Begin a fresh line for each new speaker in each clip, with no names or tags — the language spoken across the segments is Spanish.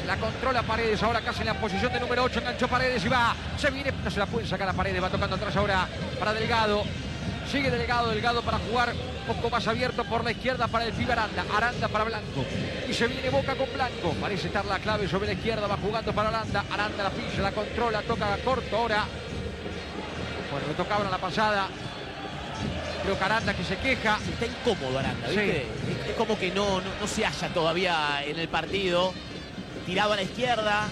la controla Paredes, ahora casi en la posición de número 8, enganchó Paredes y va, se viene, no se la pueden sacar a Paredes, va tocando atrás ahora para Delgado, sigue Delgado para jugar un poco más abierto por la izquierda para el pibe Aranda para Blanco, y se viene Boca con Blanco, parece estar la clave sobre la izquierda, va jugando para Aranda la pilla, la controla, toca corto ahora, bueno, le tocaban a la pasada. Creo que Aranda que se queja.
Está incómodo Aranda, ¿viste? Sí. Es como que no se halla todavía en el partido. Tirado a la izquierda,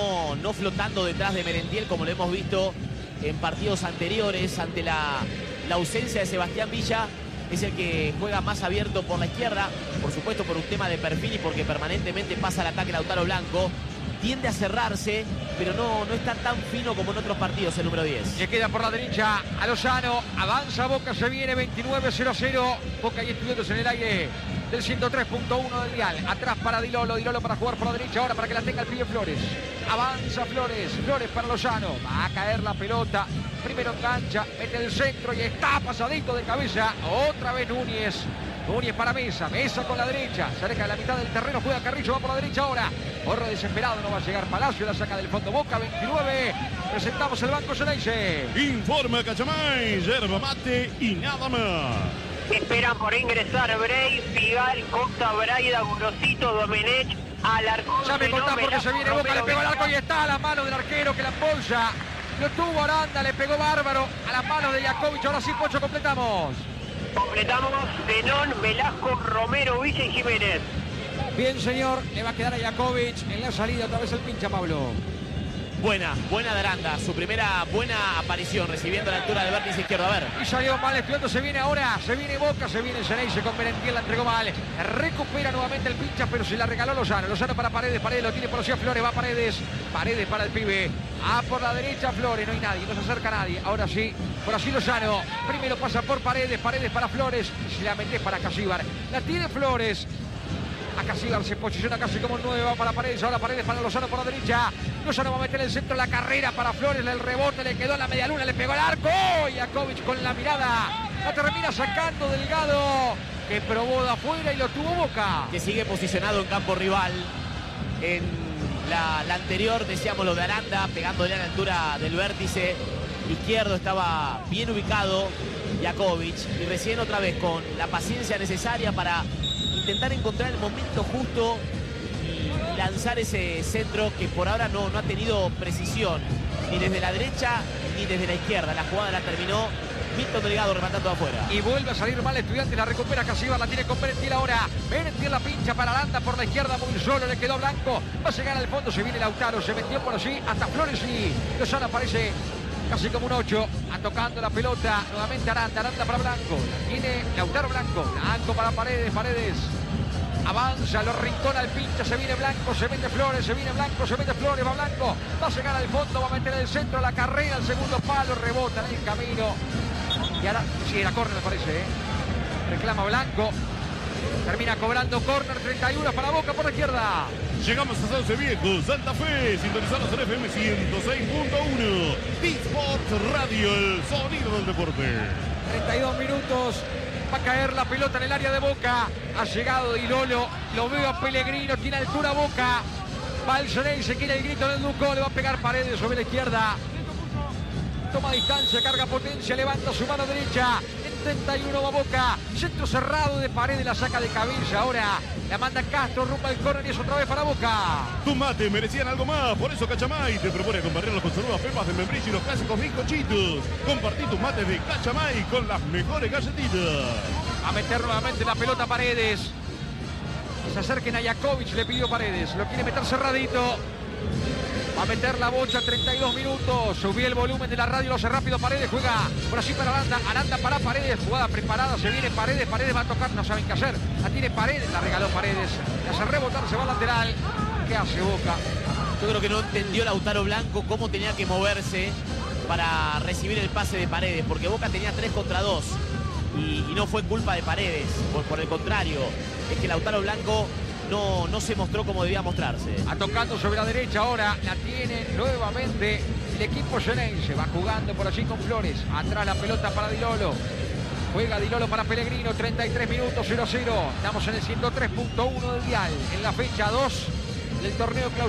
no flotando detrás de Merentiel como lo hemos visto en partidos anteriores. Ante la ausencia de Sebastián Villa, es el que juega más abierto por la izquierda. Por supuesto por un tema de perfil y porque permanentemente pasa el ataque Lautaro Blanco. Tiende a cerrarse, pero no está tan fino como en otros partidos el número 10.
Le queda por la derecha a Lozano, avanza Boca, se viene 29-0-0. Boca y Estudiantes en el aire del 103.1 del dial. Atrás para Dilolo para jugar por la derecha ahora para que la tenga el pibe Flores. Avanza Flores para Lozano, va a caer la pelota. Primero engancha, mete el centro y está pasadito de cabeza. Otra vez Núñez para Mesa con la derecha, se aleja de la mitad del terreno, juega Carrillo, va por la derecha ahora. Corre desesperado, no va a llegar Palacio, la saca del fondo Boca, 29. Presentamos el banco Ceneice.
Informa Cachamay, yerba mate y nada más.
Esperan por ingresar Bray, Figal, Costa, Braida, Gorosito, Domenech, Alarcón.
Ya me contás porque se viene Boca, le pegó al arco y está a la mano del arquero que la bolsa. Lo tuvo Aranda, le pegó bárbaro a las manos de Jakovic. Ahora sí, Pocho, completamos.
Completamos Zenón, Velasco, Romero, Villa y Jiménez.
Bien, señor, le va a quedar a Jakovic en la salida, otra vez el pincha, Pablo.
Buena de Aranda, su primera buena aparición, recibiendo a la altura del vértice izquierdo, a ver.
Y salió mal, Estudiantes se viene ahora, se viene Boca, se viene Ceneice con Merentiel, la entregó mal. Recupera nuevamente el pincha, pero se la regaló Lozano para Paredes lo tiene por allá Flores, va Paredes para el pibe. Por la derecha Flores, no hay nadie, no se acerca nadie. Ahora sí, por allí Lozano, primero pasa por Paredes para Flores, y se la mete para Casíbar. La tiene Flores. Acá Cibar se posiciona casi como 9, va para Paredes, ahora Paredes para Lozano por la derecha. Lozano va a meter el centro, la carrera para Flores, el rebote, le quedó en la media luna, le pegó al arco. Jakovic con la mirada, la termina sacando Delgado, que probó de afuera y lo tuvo Boca.
Que sigue posicionado en campo rival. En la anterior decíamos lo de Aranda, pegándole a la altura del vértice izquierdo, estaba bien ubicado Jakovic. Y recién otra vez con la paciencia necesaria para intentar encontrar el momento justo y lanzar ese centro que por ahora no ha tenido precisión ni desde la derecha ni desde la izquierda. La jugada la terminó Milton Delgado rematando afuera.
Y vuelve a salir mal Estudiantes, la recupera Casíbar, la tiene con Merentiel ahora. Merentiel la pincha para Aranda por la izquierda, muy solo, le quedó Blanco. Va a llegar al fondo, se viene Lautaro, se metió por allí hasta Flores y Lozano aparece casi como un 8, tocando la pelota, nuevamente Aranda para Blanco, tiene Lautaro Blanco para Paredes, avanza, lo rincona el pincha, se viene Blanco, se mete Flores, se viene Blanco, se mete Flores, va Blanco, va a llegar al fondo, va a meter el centro, la carrera, el segundo palo, rebota en el camino, y ahora, sí, era córner me parece, reclama Blanco, termina cobrando córner, 31 para Boca por la izquierda.
Llegamos a Sauce Viejo, Santa Fe, sintonizados en FM 106.1. T-Sport Radio, el sonido del deporte.
32 minutos, va a caer la pelota en el área de Boca. Ha llegado Dilolo, lo veo a Pellegrino, tiene altura Boca. Va el Ceneice, quiere el grito del Ducó, le va a pegar Paredes sobre la izquierda. Toma distancia, carga potencia, levanta su mano derecha. En 31 va Boca, centro cerrado de Paredes, la saca de cabeza. Ahora la manda Castro, rumbo al córner y es otra vez para Boca.
Tus mates merecían algo más, por eso Cachamay te propone acompañarlos con sus nuevas pepas de membrillo y los clásicos bizcochitos. Compartí tus mates de Cachamay con las mejores galletitas.
A meter nuevamente la pelota Paredes. Se acerquen a Jakovic, le pidió Paredes, lo quiere meter cerradito. Va a meter la bocha, 32 minutos. Subí el volumen de la radio, lo hace rápido Paredes, juega por allí para Aranda para Paredes, jugada preparada, se viene Paredes va a tocar, no saben qué hacer. La tiene Paredes, la regaló Paredes, la hace rebotar, se va al lateral. ¿Qué hace Boca?
Yo creo que no entendió Lautaro Blanco cómo tenía que moverse para recibir el pase de Paredes, porque Boca tenía 3 contra 2 y no fue culpa de Paredes, por el contrario, es que Lautaro Blanco no se mostró como debía mostrarse.
A tocando sobre la derecha ahora, la tiene nuevamente el equipo Ceneice, va jugando por allí con Flores, atrás la pelota para Dilolo, juega Dilolo para Pellegrino, 33 minutos, 0-0, estamos en el 103.1 del dial, en la fecha 2 del torneo clausura.